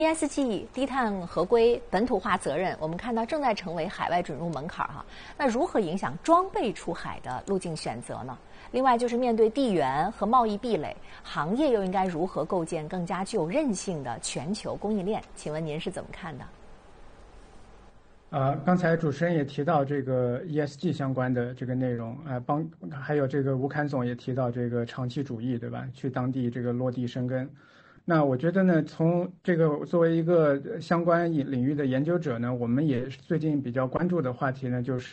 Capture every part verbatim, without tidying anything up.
E S G 低碳合规、本土化责任，我们看到正在成为海外准入门槛哈。那如何影响装备出海的路径选择呢？另外就是面对地缘和贸易壁垒，行业又应该如何构建更加具有韧性的全球供应链？请问您是怎么看的？ 呃，刚才主持人也提到这个 E S G 相关的这个内容，呃，帮还有这个吴侃总也提到这个长期主义，对吧？去当地这个落地生根。那我觉得呢，从这个作为一个相关领域的研究者呢，我们也最近比较关注的话题呢，就是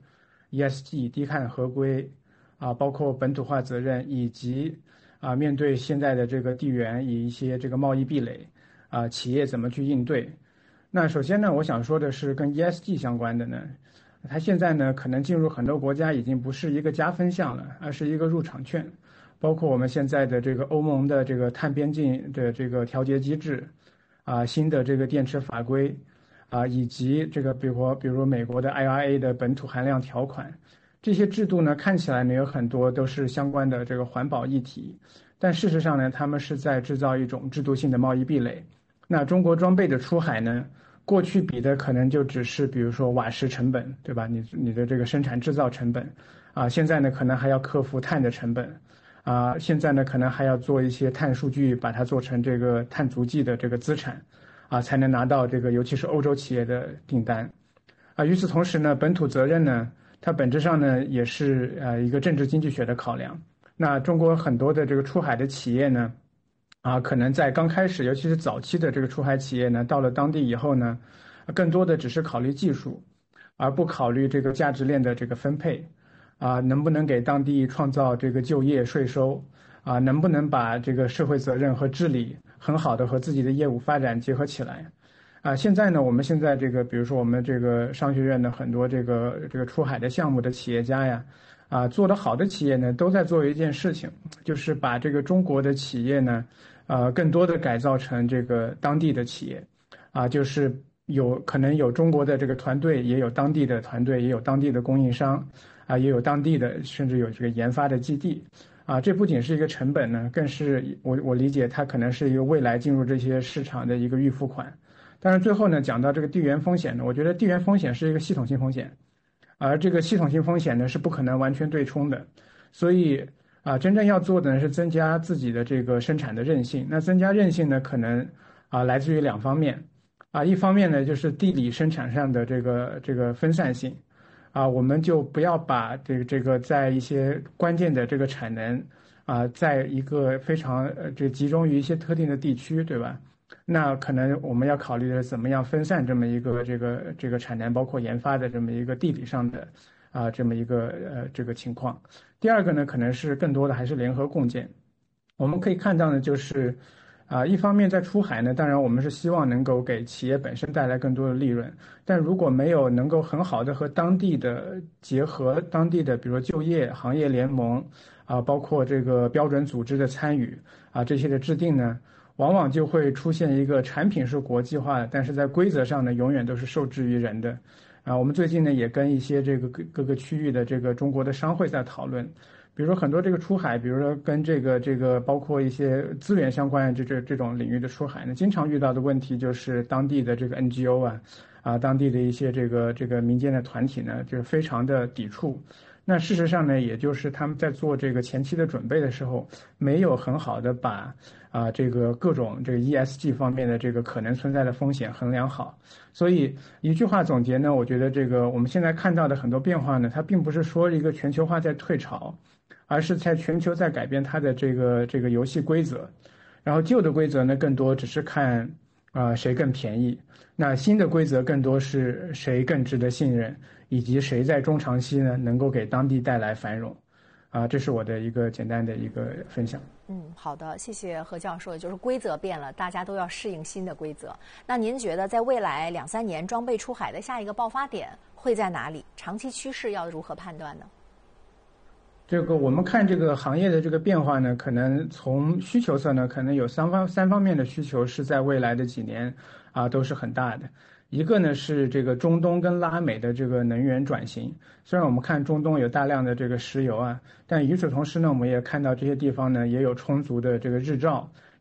E S G 低碳合规啊，包括本土化责任，以及啊面对现在的这个地缘以一些这个贸易壁垒啊，企业怎么去应对。那首先呢，我想说的是跟 E S G 相关的呢，它现在呢可能进入很多国家已经不是一个加分项了，而是一个入场券。包括我们现在的这个欧盟的这个碳边境的这个调节机制，啊，新的这个电池法规，啊，以及这个比如说比如美国的 I R A 的本土含量条款，这些制度呢看起来呢有很多都是相关的这个环保议题，但事实上呢，他们是在制造一种制度性的贸易壁垒。那中国装备的出海呢，过去比的可能就只是比如说瓦石成本，对吧？你你的这个生产制造成本，啊，现在呢可能还要克服碳的成本。啊，现在呢，可能还要做一些碳数据，把它做成这个碳足迹的这个资产，啊，才能拿到这个，尤其是欧洲企业的订单，啊，与此同时呢，本土责任呢，它本质上呢也是呃一个政治经济学的考量。那中国很多的这个出海的企业呢，啊，可能在刚开始，尤其是早期的这个出海企业呢，到了当地以后呢，更多的只是考虑技术，而不考虑这个价值链的这个分配。啊，能不能给当地创造这个就业、税收？啊，能不能把这个社会责任和治理很好的和自己的业务发展结合起来？啊，现在呢，我们现在这个，比如说我们这个商学院的很多这个这个出海的项目的企业家呀，啊，做得好的企业呢，都在做一件事情，就是把这个中国的企业呢，呃，更多的改造成这个当地的企业，啊，就是有可能有中国的这个团队，也有当地的团队，也有当地的供应商。啊，也有当地的，甚至有这个研发的基地，啊，这不仅是一个成本呢，更是我我理解它可能是一个未来进入这些市场的一个预付款。但是最后呢，讲到这个地缘风险呢，我觉得地缘风险是一个系统性风险，而这个系统性风险呢是不可能完全对冲的，所以啊，真正要做的呢是增加自己的这个生产的韧性。那增加韧性呢，可能啊来自于两方面，啊，一方面呢就是地理生产上的这个这个分散性。啊，我们就不要把这个这个在一些关键的这个产能啊，在一个非常呃这集中于一些特定的地区，对吧？那可能我们要考虑的是怎么样分散这么一个这个这个产能，包括研发的这么一个地理上的啊这么一个呃这个情况。第二个呢，可能是更多的还是联合共建。我们可以看到呢，就是。啊，一方面在出海呢，当然我们是希望能够给企业本身带来更多的利润，但如果没有能够很好的和当地的结合，当地的比如说就业行业联盟啊，包括这个标准组织的参与啊，这些的制定呢，往往就会出现一个产品是国际化的，但是在规则上呢，永远都是受制于人的。啊，我们最近呢也跟一些这个各各个区域的这个中国的商会在讨论。比如说很多这个出海，比如说跟这个这个包括一些资源相关这这这种领域的出海呢，经常遇到的问题就是当地的这个 N G O 啊，啊当地的一些这个这个民间的团体呢，就是非常的抵触。那事实上呢，也就是他们在做这个前期的准备的时候，没有很好的把啊这个各种这个 E S G 方面的这个可能存在的风险衡量好。所以一句话总结呢，我觉得这个我们现在看到的很多变化呢，它并不是说一个全球化在退潮。而是在全球在改变它的这个这个游戏规则，然后旧的规则呢，更多只是看啊、呃、谁更便宜，那新的规则更多是谁更值得信任，以及谁在中长期呢能够给当地带来繁荣，啊、呃，这是我的一个简单的一个分享。 嗯，好的，谢谢何教授。就是规则变了，大家都要适应新的规则。那您觉得在未来两三年装备出海的下一个爆发点会在哪里？长期趋势要如何判断呢？ 这个我们看这个行业的这个变化呢，可能从需求侧呢，可能有三方三方面的需求是在未来的几年啊都是很大的。一个呢是这个中东跟拉美的这个能源转型，虽然我们看中东有大量的这个石油啊，但与此同时呢，我们也看到这些地方呢也有充足的这个日照，有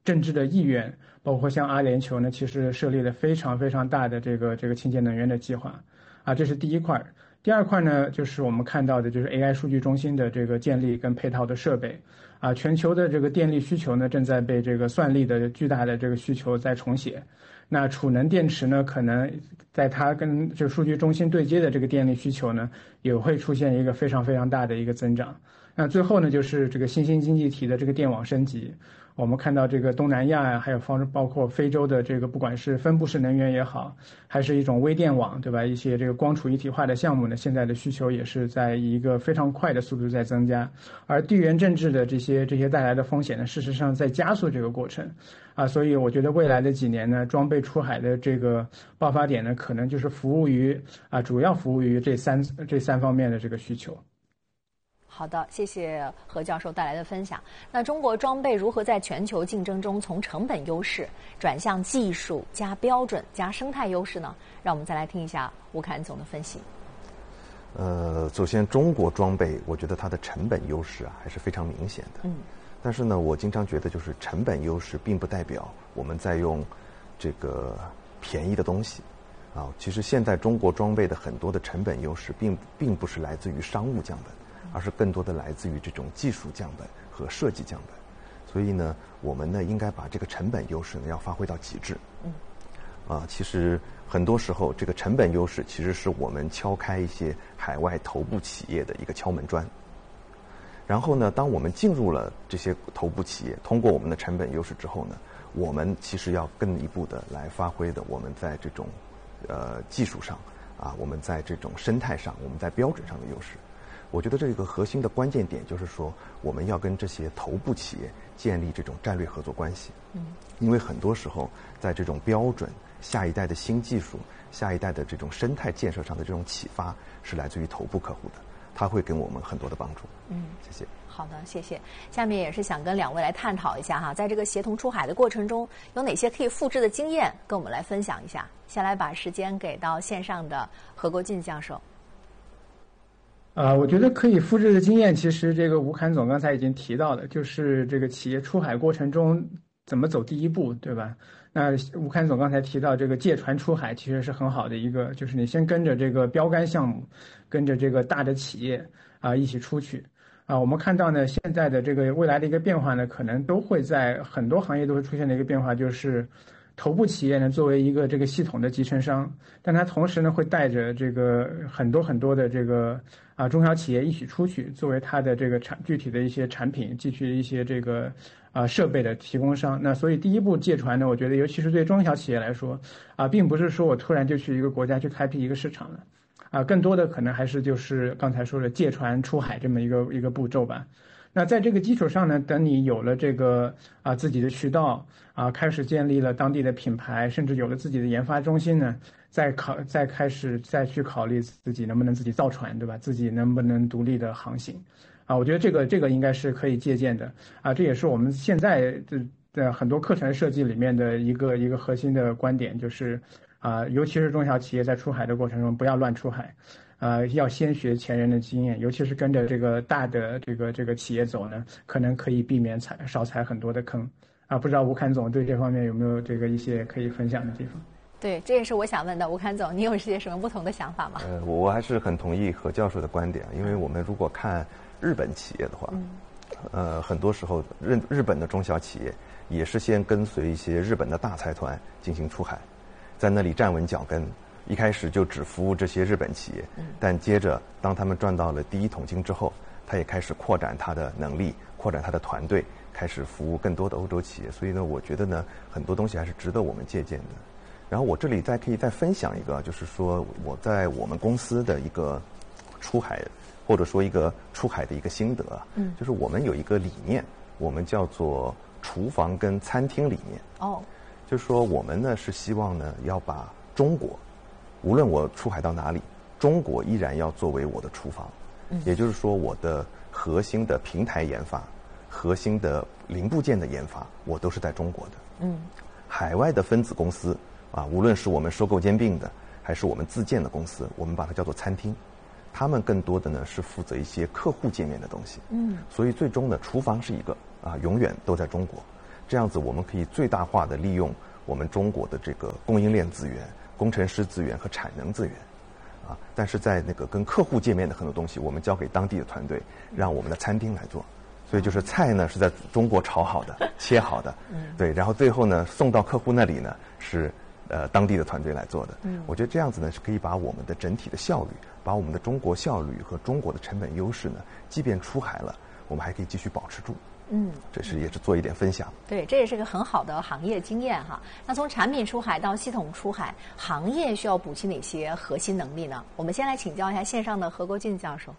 政治的意愿，包括像阿联酋呢，其实设立了非常非常大的这个这个清洁能源的计划，啊，这是第一块。第二块呢，就是我们看到的，就是 A I 数据中心的这个建立跟配套的设备，啊，全球的这个电力需求呢，正在被这个算力的巨大的这个需求在重写。那储能电池呢，可能在它跟这个数据中心对接的这个电力需求呢，也会出现一个非常非常大的一个增长。那最后呢，就是这个新兴经济体的这个电网升级。我们看到这个东南亚啊，还有方包括非洲的这个，不管是分布式能源也好，还是一种微电网，对吧？一些这个光储一体化的项目呢，现在的需求也是在一个非常快的速度在增加。而地缘政治的这些这些带来的风险呢，事实上在加速这个过程，啊，所以我觉得未来的几年呢，装备出海的这个爆发点呢，可能就是服务于啊，主要服务于这三这三方面的这个需求。 好的，谢谢何教授带来的分享。那中国装备如何在全球竞争中从成本优势转向技术加标准加生态优势呢？让我们再来听一下吴侃总的分析。 呃，首先中国装备，我觉得它的成本优势啊还是非常明显的。嗯。但是呢，我经常觉得就是成本优势并不代表我们在用这个便宜的东西。啊，其实现在中国装备的很多的成本优势并并不是来自于商务降本。而是更多的来自于这种技术降本和设计降本，所以呢，我们呢应该把这个成本优势呢要发挥到极致。嗯，啊，其实很多时候这个成本优势其实是我们敲开一些海外头部企业的一个敲门砖。然后呢，当我们进入了这些头部企业，通过我们的成本优势之后呢，我们其实要更一步的来发挥的我们在这种呃技术上啊，我们在这种生态上，我们在标准上的优势。我觉得这个核心的关键点就是说，我们要跟这些头部企业建立这种战略合作关系。嗯，因为很多时候在这种标准、下一代的新技术、下一代的这种生态建设上的这种启发，是来自于头部客户的，它会给我们很多的帮助。嗯，谢谢。 好的，谢谢。下面也是想跟两位来探讨一下哈，在这个协同出海的过程中，有哪些可以复制的经验，跟我们来分享一下。先来把时间给到线上的何国俊教授。 啊，我觉得可以复制的经验，其实这个吴侃总刚才已经提到了，就是这个企业出海过程中怎么走第一步，对吧？那吴侃总刚才提到这个借船出海，其实是很好的一个，就是你先跟着这个标杆项目，跟着这个大的企业啊一起出去。啊，我们看到呢，现在的这个未来的一个变化呢，可能都会在很多行业都会出现的一个变化，就是头部企业呢作为一个这个系统的集成商，但它同时呢会带着这个很多很多的这个啊中小企业一起出去，作为它的这个产具体的一些产品，具体的一些这个啊设备的提供商。那所以第一步借船呢，我觉得尤其是对中小企业来说啊，并不是说我突然就去一个国家去开辟一个市场了。啊，更多的可能还是就是刚才说的借船出海这么一个一个步骤吧。那在这个基础上呢，等你有了这个啊自己的渠道啊，开始建立了当地的品牌，甚至有了自己的研发中心呢，再考再开始再去考虑自己能不能自己造船，对吧？自己能不能独立的航行？啊，我觉得这个这个应该是可以借鉴的啊，这也是我们现在的的很多课程设计里面的一个一个核心的观点，就是。啊，尤其是中小企业在出海的过程中，不要乱出海，呃，要先学前人的经验，尤其是跟着这个大的这个这个企业走呢，可能可以避免踩少踩很多的坑。啊，不知道吴侃总对这方面有没有这个一些可以分享的地方？ 对，这也是我想问的，吴侃总，你有些什么不同的想法吗？ 呃，我还是很同意何教授的观点，因为我们如果看日本企业的话，嗯、呃，很多时候日日本的中小企业也是先跟随一些日本的大财团进行出海。在那里站稳脚跟，一开始就只服务这些日本企业，但接着当他们赚到了第一桶金之后，他也开始扩展他的能力，扩展他的团队，开始服务更多的欧洲企业。所以呢，我觉得呢，很多东西还是值得我们借鉴的。然后我这里再可以再分享一个，就是说我在我们公司的一个出海，或者说一个出海的一个心得，嗯，就是我们有一个理念，我们叫做厨房跟餐厅理念。哦。就是说，我们呢是希望呢要把中国，无论我出海到哪里，中国依然要作为我的厨房。嗯，也就是说，我的核心的平台研发、核心的零部件的研发，我都是在中国的。嗯，海外的分子公司啊，无论是我们收购兼并的，还是我们自建的公司，我们把它叫做餐厅，他们更多的呢是负责一些客户界面的东西。嗯，所以最终呢，厨房是一个啊，永远都在中国。 这样子我们可以最大化的利用我们中国的这个供应链资源、工程师资源和产能资源，啊，但是在那个跟客户见面的很多东西，我们交给当地的团队，让我们的餐厅来做。所以就是菜呢是在中国炒好的、切好的，对，然后最后呢送到客户那里呢是呃当地的团队来做的。嗯，我觉得这样子呢是可以把我们的整体的效率，把我们的中国效率和中国的成本优势呢，即便出海了，我们还可以继续保持住。嗯，这是也是做一点分享。 对，这也是个很好的行业经验哈。那从产品出海到系统出海，行业需要补齐哪些核心能力呢？我们先来请教一下线上的何国俊教授。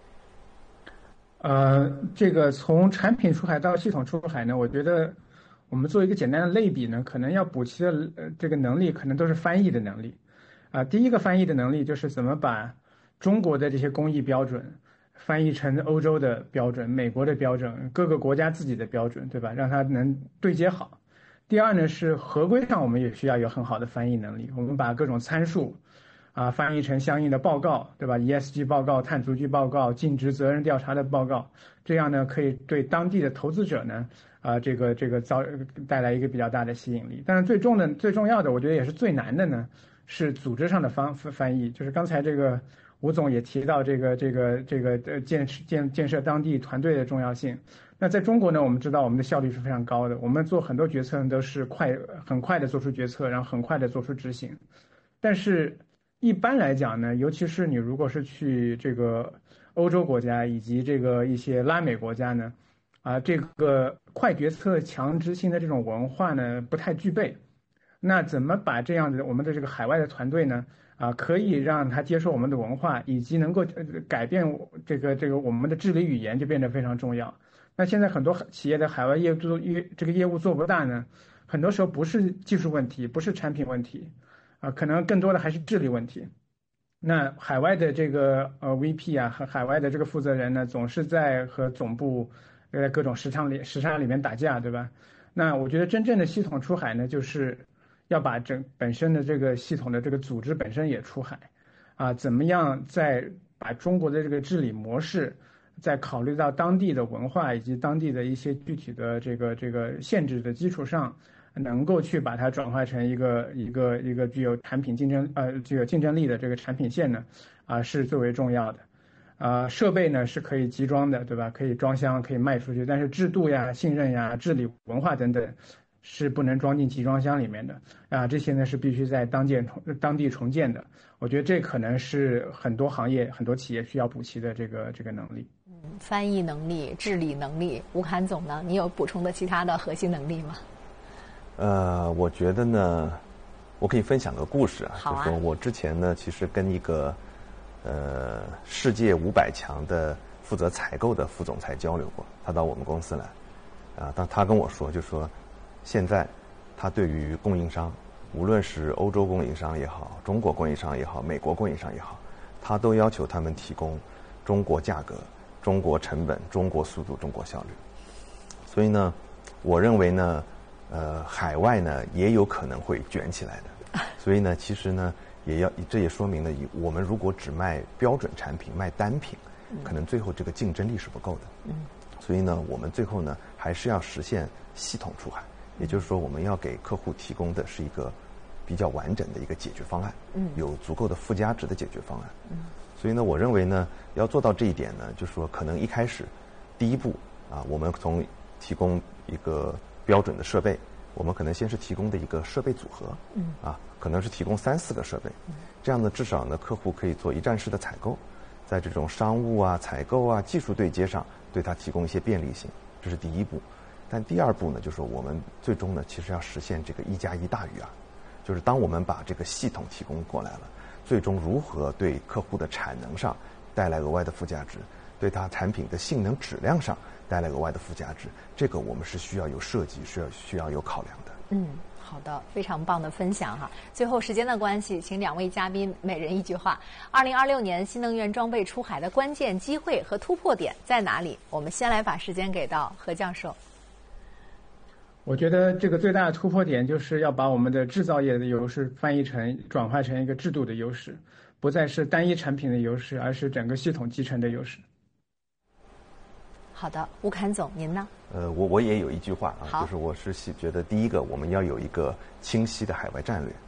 呃，这个从产品出海到系统出海呢，我觉得我们做一个简单的类比呢，可能要补齐的呃这个能力，可能都是翻译的能力。啊、呃，第一个翻译的能力就是怎么把中国的这些工艺标准翻译成欧洲的标准、美国的标准、各个国家自己的标准，对吧？让它能对接好。第二呢是合规上，我们也需要有很好的翻译能力，我们把各种参数。啊，翻译成相应的报告，对吧 ？E S G 报告、碳足迹报告、尽职责任调查的报告，这样呢，可以对当地的投资者呢，啊，这个这个造带来一个比较大的吸引力。但是最重的、最重要的，我觉得也是最难的呢，是组织上的翻翻译。就是刚才这个吴总也提到这个这个这个呃建建建设当地团队的重要性。那在中国呢，我们知道我们的效率是非常高的，我们做很多决策都是快很快的做出决策，然后很快的做出执行，但是。一般来讲呢，尤其是你如果是去这个欧洲国家以及这个一些拉美国家呢，啊，这个快决策、强执行的这种文化呢不太具备。那怎么把这样的我们的这个海外的团队呢，啊，可以让他接受我们的文化，以及能够改变这个这个我们的治理语言，就变得非常重要。那现在很多企业的海外业务做业这个业务做不大呢，很多时候不是技术问题，不是产品问题。啊，可能更多的还是治理问题。那海外的这个呃 V P 啊和海外的这个负责人呢，总是在和总部在各种时差里时差里面打架，对吧？那我觉得真正的系统出海呢，就是要把整本身的这个系统的这个组织本身也出海，啊，怎么样在把中国的这个治理模式，在考虑到当地的文化以及当地的一些具体的这个这个限制的基础上。能够去把它转化成一个一个一个具有产品竞争呃具有竞争力的这个产品线呢，啊、呃、是最为重要的，啊、呃、设备呢是可以集装的，对吧？可以装箱可以卖出去，但是制度呀、信任呀、治理文化等等是不能装进集装箱里面的啊、呃，这些呢是必须在当建当地重建的。我觉得这可能是很多行业很多企业需要补齐的这个这个能力。 嗯，翻译能力、治理能力，吴侃总呢，你有补充的其他的核心能力吗？ 呃，我觉得呢，我可以分享个故事啊， 好啊， 就是说我之前呢，其实跟一个呃世界五百强的负责采购的副总裁交流过，他到我们公司来，啊，当他跟我说，就说现在他对于供应商，无论是欧洲供应商也好，中国供应商也好，美国供应商也好，他都要求他们提供中国价格、中国成本、中国速度、中国效率。所以呢，我认为呢。呃，海外呢也有可能会卷起来的，所以呢，其实呢，也要这也说明了，我们如果只卖标准产品、卖单品，可能最后这个竞争力是不够的。嗯，所以呢，我们最后呢，还是要实现系统出海，也就是说，我们要给客户提供的是一个比较完整的一个解决方案，嗯，有足够的附加值的解决方案。嗯，所以呢，我认为呢，要做到这一点呢，就是说，可能一开始第一步啊，我们从提供一个标准的设备，我们可能先是提供的一个设备组合，嗯，啊，可能是提供三四个设备，嗯，这样呢，至少呢，客户可以做一站式的采购，在这种商务啊、采购啊、技术对接上，对它提供一些便利性，这是第一步。但第二步呢，就是我们最终呢，其实要实现这个一加一大于二，就是当我们把这个系统提供过来了，最终如何对客户的产能上带来额外的附加值，对它产品的性能质量上带来额外的附加值，这个我们是需要有设计，需要需要有考量的。 嗯，好的，非常棒的分享哈。最后时间的关系，请两位嘉宾每人一句话。二零二六年新能源装备出海的关键机会和突破点在哪里？我们先来把时间给到何教授。 我觉得这个最大的突破点就是要把我们的制造业的优势翻译成转化成一个制度的优势，不再是单一产品的优势，而是整个系统集成的优势。 好的，吴侃总，您呢？ 呃，我我也有一句话啊， 好就是我是觉得第一个我们要有一个清晰的海外战略。